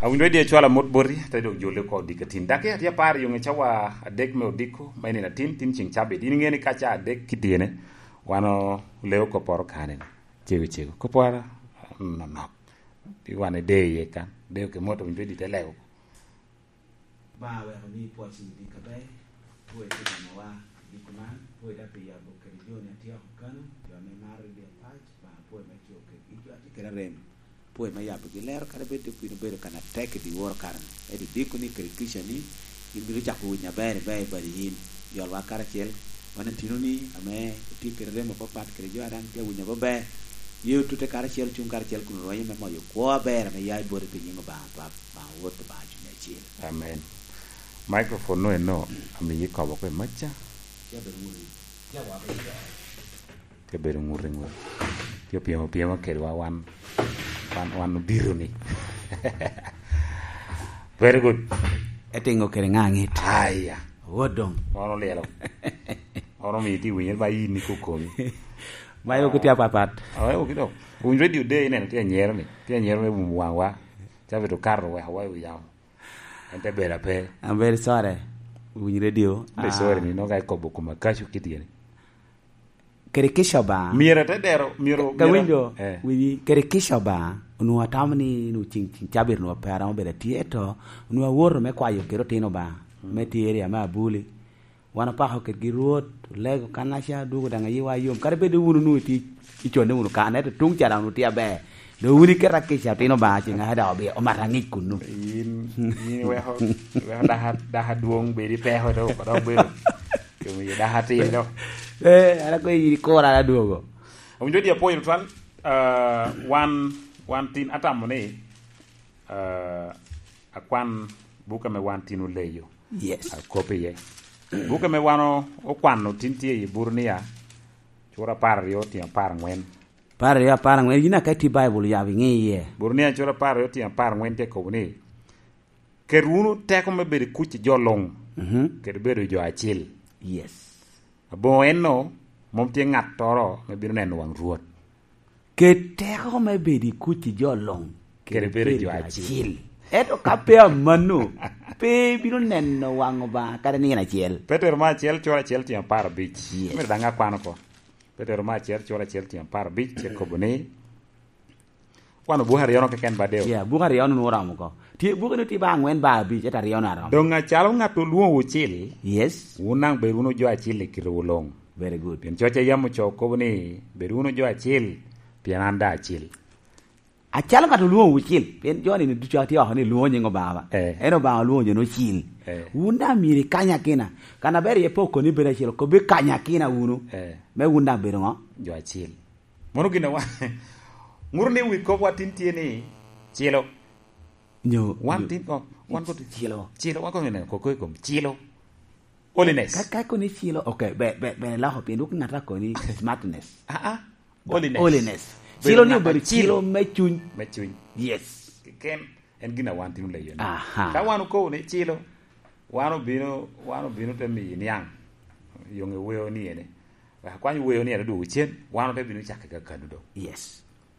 Awinjo dia chwala mot bori tedo jole ko dikatin dake atia par yung chawa adek me odiko maine na tin ching chabe din ngene kacha adek kitiene wano leo ko por kanen chego ko por no di wane de ye kan de ke moto winjo di teleo ba we ni po sin di ka be po e na wa di kuman po da pe ya bo ke yo ne tio kan yo ne mar di pach ba po me tio ke i ati ke rem po ma ya be ler ka be de ku no be kana tek di wor kan e di ku ni ke kisha ni il bi ja ku nya be ba yin yo wa kar chel wana tino ni ame ti ke rem ko pat ke yo aran ke wu nya bo be yo tu te kar chel chung kar chel ku ro ye me mo yo ko be me ya bo de pe ni ba wot ba ju ne chel amen microphone no ami ko ba ko macha ke beru ngure tio piamo ke wan biru ni very good etingo kere ngangit aya wodong oro lelo oro mi ti wi ba yi ni ko komi mayo ko tia papat o kido un radio day ne ti anyero me bu wa cha vedo carro wa ya ente bera pe I'm very sorry un radio sorry ni no ga ko boku makashu kitiene kere kishoba mira te dero miro window wi kere kishoba nu atamni nu ching chabir nu para mo bere tieto nu wor me kwayo kero tino ba me tiere ma buli wana pa ho ke giruot lego kanasha dugo danga yiwa yom kare be de wunu nu ti ichonde wunu kana te tung chara nu tia be do wuni kera kisha tino ba chinga hada obi o marangi kunu ni we ho da duong be di pe ho do ko do be ke mi da hati do ala ko yi ko ra duogo o ndo dia point twan one tin atam ne akwan buka me one tin uleyo yes kope ye buka me wano o kwano tintie yi burnia chura par yo ti par ngwen ina ka ti bible ya wingi ye burnia chura par yo ti par ngwen te ko ne kerunu te ko me beri kuchi jolong ker bedo jo achil yes bo enno mom ti ngat toro me biro neno wang ruot ke te ko me bedi kuchi jolong ker bedo jo achil eto kapea manu pe biro neno wang ba kada ni na chiel Peter ma chiel chora chiel ti par bich me danga kwano ko Peter ma chiel chora chiel ti par bich che ko bone kwano buhari yono ke ken badeo ya buhari yono no ram ko ti buhari ti ba ngwen ba bich eta yono ram donga chalo ngato luo uchil yes unang beruno jo achil kirulong very good pien choche yamo choko bone beruno jo achil pien anda achil achala ka luo uchil pien joni ni ducha ti ho ni luo nyingo baba eno ba luo no chil unda miri kanya kina kana beri e poko ni bere chil ko be kanya kina unu me unda bere ngo jo achil mono gina wa ngurne wi ko watin tieni chilo nyo one tin ko one ko chilo wa ko ne ko chilo holiness ka ko ni chilo okay be la ho pien duk ngata ko ni smartness holiness chilo ni bari chilo mechuny yes ken en gina one tin le yo ka wanu ko ne chilo wanu bino te mi niang yonge weo ni ene kwa ni weo ni ene du chen wanu te bino chakka kanu do yes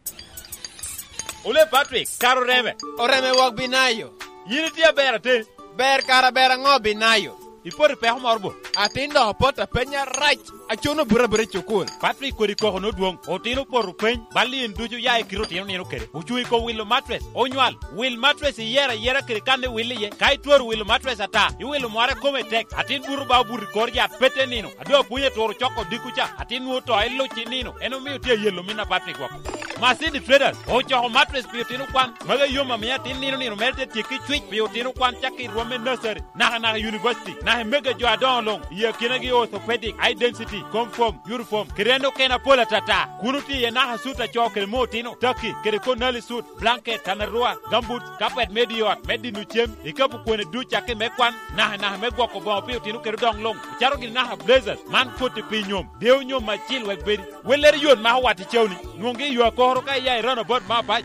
Ule Patrick, karo reme. O reme wak binayo. Yini tia bera te. Ber kara bera ngo binayo. Ipor pe homorbo. Atindo pota penya right. Achono bura chukul. Patrick kori ko no duong. Otino por pen. Bali nduju ya ikiro tino nino kere. Uchui ko Will Mattress. Onywal. Will Mattress yera kere kande Will ye. Kai tuor Will Mattress ata. I Will mware kome tek. Atin buru ba buri korja pete nino. Ado puye toro choko dikucha. Atin nuoto ailo chinino. Eno miyo tia yelo mina Patrick wako. Masini traders. Ocho Mattress piyo tino kwan. Maga yoma miya tin nino melte tiki twitch piyo tino kwan chaki rwame nursery. Naha university. Nahe mega jo adon long. Ye kinagi orthopedic. Identity. Conform. Uniform. Kirendo kena pola tata. Kunuti ye naha suta choke mo tino. Turkey. Kiriko nali suit. Blanket. Tanarua. Gambut. Kapet mediot. Medi nuchem. Ikapu kwenye du chake mekwan. Naha megwa kobo piyo tino kiridong long. Charo gini naha blazers. Man kuti pinyom. Deo nyom machil wegbedi. Weleri yon maha wati chewni. Nungi yuwa kohoro ka ya irano bot ma baj.